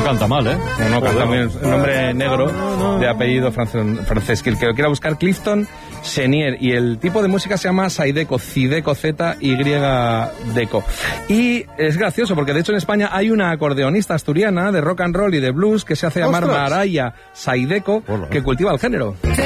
canta mal, ¿eh? No canta bien. Un nombre negro de apellido francés. Que el que lo quiera buscar, Clifton Chenier. Y el tipo de música se llama Zydeco, Zydeco, Z-Y-Deco. Y es gracioso porque de hecho en España hay una acordeonista asturiana de rock and roll y de blues que se hace llamar Maraya Zydeco, que cultiva el género.